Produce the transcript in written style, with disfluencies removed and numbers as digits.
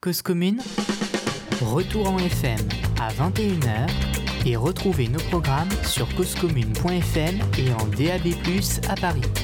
Cause commune, retour en FM à 21h et retrouvez nos programmes sur causecommune.fm et en DAB+, à Paris.